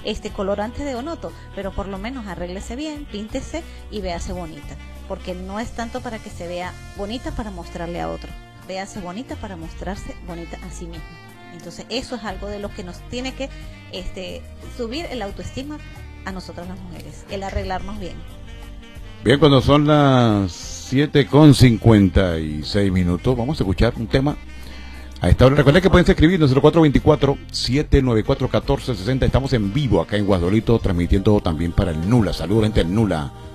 colorante de Onoto, pero por lo menos arréglese bien, píntese y véase bonita, porque no es tanto para que se vea bonita para mostrarle a otro, véase bonita para mostrarse bonita a sí misma. Entonces eso es algo de lo que nos tiene que subir el autoestima a nosotras las mujeres, el arreglarnos bien. Bien, cuando son las 7:56, vamos a escuchar un tema. A esta hora, recuerden que pueden escribirnos 0424-794-1460. Estamos en vivo acá en Guasdolito, transmitiendo también para el Nula. Saludos, gente del Nula.